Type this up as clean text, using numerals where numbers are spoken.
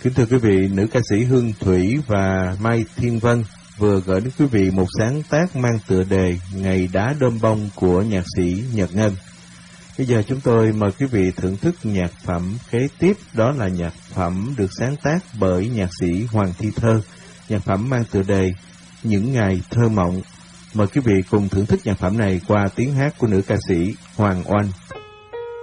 Kính thưa quý vị, nữ ca sĩ Hương Thủy và Mai Thiên Vân vừa gửi đến quý vị một sáng tác mang tựa đề Ngày Đá Đôm Bông của nhạc sĩ Nhật Ngân. Bây giờ chúng tôi mời quý vị thưởng thức nhạc phẩm kế tiếp, đó là nhạc phẩm được sáng tác bởi nhạc sĩ Hoàng Thi Thơ. Nhạc phẩm mang tựa đề Những Ngày Thơ Mộng. Mời quý vị cùng thưởng thức nhạc phẩm này qua tiếng hát của nữ ca sĩ Hoàng Oanh.